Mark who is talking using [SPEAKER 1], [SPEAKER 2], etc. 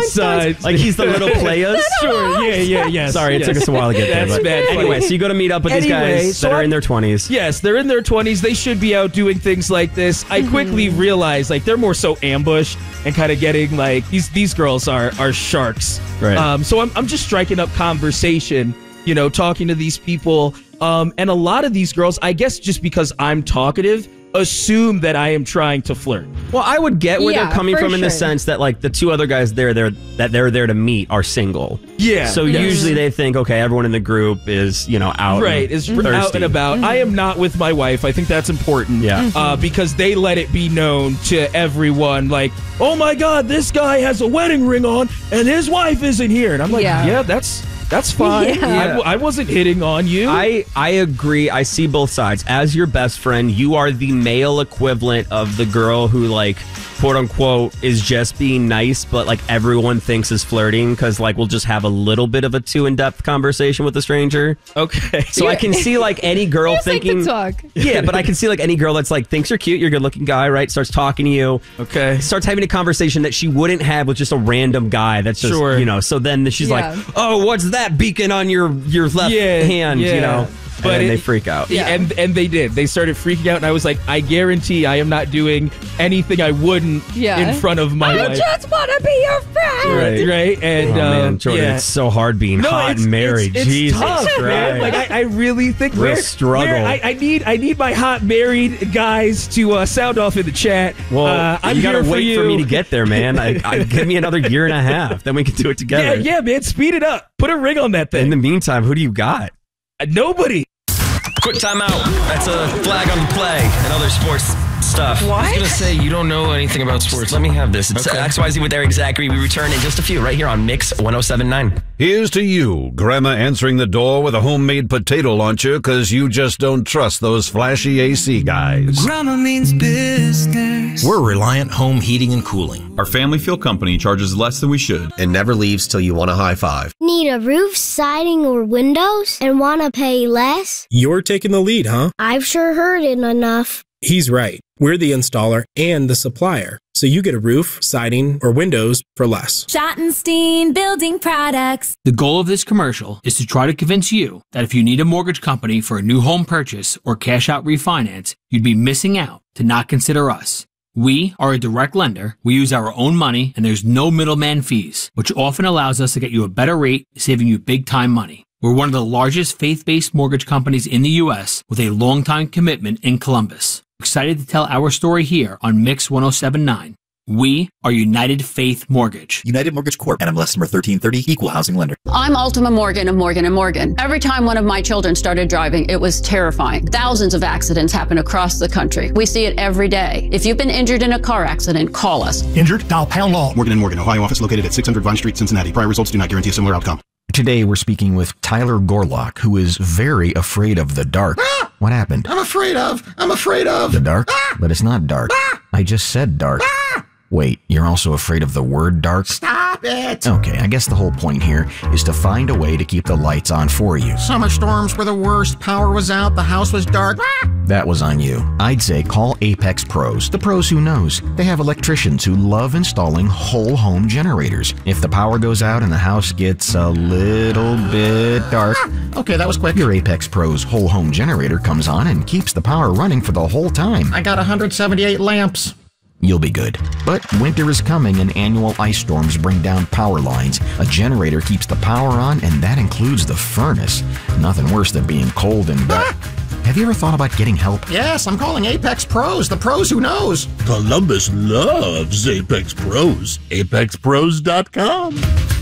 [SPEAKER 1] sides.
[SPEAKER 2] Like he's the little players?
[SPEAKER 1] Sure, yes.
[SPEAKER 2] Sorry, it took us a while to get there.
[SPEAKER 1] That's bad.
[SPEAKER 2] Anyway, so you go to meet up with these guys that are in their 20s.
[SPEAKER 1] Yes, they're in their 20s. They should be out doing things like this. I quickly realized, like, they're more so ambushed and kind of getting, like, these girls are sharks.
[SPEAKER 2] Right.
[SPEAKER 1] So I'm just striking up conversation, you know, talking to these people. And a lot of these girls, I guess just because I'm talkative, assume that I am trying to flirt.
[SPEAKER 2] Well, I would get where they're coming from in the sense that, like, the two other guys they're there to meet are single.
[SPEAKER 1] Yeah.
[SPEAKER 2] So usually they think, okay, everyone in the group is, you know, out.
[SPEAKER 1] Right, is out and about. I am not with my wife. I think that's important.
[SPEAKER 2] Yeah.
[SPEAKER 1] Because they let it be known to everyone, like, oh my God, this guy has a wedding ring on and his wife isn't here. And I'm like, yeah that's fine.
[SPEAKER 3] Yeah.
[SPEAKER 1] I wasn't hitting on you.
[SPEAKER 2] I agree. I see both sides. As your best friend, you are the male equivalent of the girl who, like, quote unquote, is just being nice, but, like, everyone thinks is flirting because, like, we'll just have a little bit of a too in-depth conversation with a stranger.
[SPEAKER 1] Okay.
[SPEAKER 2] So I can see, like, any girl thinking.
[SPEAKER 3] Like to talk.
[SPEAKER 2] Yeah, but I can see, like, any girl that's like thinks you're cute, you're a good-looking guy, right? Starts talking to you.
[SPEAKER 1] Okay.
[SPEAKER 2] Starts having a conversation that she wouldn't have with just a random guy. That's just, you know. So then she's like, "Oh, what's that beacon on your left hand?" You know. But they freak out.
[SPEAKER 1] Yeah. And they did. They started freaking out, and I was like, I guarantee I am not doing anything I wouldn't in front of my wife.
[SPEAKER 3] I just want to be your friend.
[SPEAKER 1] Right. And
[SPEAKER 2] man, Jordan, it's so hard being hot and married.
[SPEAKER 1] It's
[SPEAKER 2] Jesus
[SPEAKER 1] tough,
[SPEAKER 2] Christ.
[SPEAKER 1] man. Like I really think
[SPEAKER 2] Real struggle.
[SPEAKER 1] I need my hot married guys to sound off in the chat.
[SPEAKER 2] Well,
[SPEAKER 1] I'm
[SPEAKER 2] you gotta
[SPEAKER 1] here
[SPEAKER 2] wait
[SPEAKER 1] for
[SPEAKER 2] me to get there, man. Give me another year and a half, then we can do it together.
[SPEAKER 1] Yeah, man. Speed it up. Put a ring on that thing.
[SPEAKER 2] In the meantime, who do you got?
[SPEAKER 1] Nobody.
[SPEAKER 4] Quick timeout. That's a flag on the play and other sports stuff.
[SPEAKER 3] What?
[SPEAKER 4] I was going to say, you don't know anything about sports. Let me have this. It's XYZ with Eric Zachary. We return in just a few right here on Mix 107.9.
[SPEAKER 5] Here's to you, Grandma answering the door with a homemade potato launcher because you just don't trust those flashy AC guys.
[SPEAKER 6] Grandma means business.
[SPEAKER 7] We're Reliant Home Heating and Cooling.
[SPEAKER 8] Our family feel company charges less than we should
[SPEAKER 7] and never leaves till you want a high five.
[SPEAKER 9] Need a roof, siding, or windows and want to pay less?
[SPEAKER 10] You're taking the lead, huh?
[SPEAKER 9] I've sure heard it enough.
[SPEAKER 10] He's right. We're the installer and the supplier, so you get a roof, siding, or windows for less.
[SPEAKER 11] Schottenstein Building Products.
[SPEAKER 12] The goal of this commercial is to try to convince you that if you need a mortgage company for a new home purchase or cash out refinance, you'd be missing out to not consider us. We are a direct lender, we use our own money, and there's no middleman fees, which often allows us to get you a better rate, saving you big time money. We're one of the largest faith-based mortgage companies in the U.S. with a long-time commitment in Columbus. Excited to tell our story here on Mix 107.9. We are United Faith Mortgage.
[SPEAKER 7] United Mortgage Corp. NMLS number 1330, Equal Housing Lender.
[SPEAKER 13] I'm Ultima Morgan of Morgan & Morgan. Every time one of my children started driving, it was terrifying. Thousands of accidents happen across the country. We see it every day. If you've been injured in a car accident, call us.
[SPEAKER 14] Injured? Dial pound law. Morgan & Morgan, Ohio office located at 600 Vine Street, Cincinnati. Prior results do not guarantee a similar outcome.
[SPEAKER 7] Today we're speaking with Tyler Gorlock, who is very afraid of the dark. What happened?
[SPEAKER 14] I'm afraid of
[SPEAKER 7] the dark? But it's not dark. I just said dark. Wait, you're also afraid of the word dark?
[SPEAKER 14] Stop it!
[SPEAKER 7] Okay, I guess the whole point here is to find a way to keep the lights on for you.
[SPEAKER 14] Summer storms were the worst. Power was out. The house was dark.
[SPEAKER 7] That was on you. I'd say call Apex Pros. The pros who knows. They have electricians who love installing whole home generators. If the power goes out and the house gets a little bit dark...
[SPEAKER 14] Okay, that was quick.
[SPEAKER 7] Your Apex Pros whole home generator comes on and keeps the power running for the whole time.
[SPEAKER 14] I got 178 lamps.
[SPEAKER 7] You'll be good. But winter is coming and annual ice storms bring down power lines. A generator keeps the power on, and that includes the furnace. Nothing worse than being cold and dark. Have you ever thought about getting help?
[SPEAKER 14] Yes, I'm calling Apex Pros, the pros who knows.
[SPEAKER 15] Columbus loves Apex Pros. ApexPros.com.